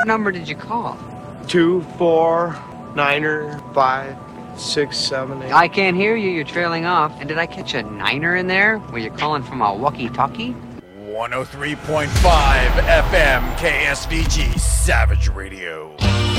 What number did you call? 2, 4, 9er, 5, 6, 7, 8. I can't hear you. You're trailing off. And did I catch a niner in there? Were you calling from a walkie-talkie? 103.5 FM KSVG Savage Radio.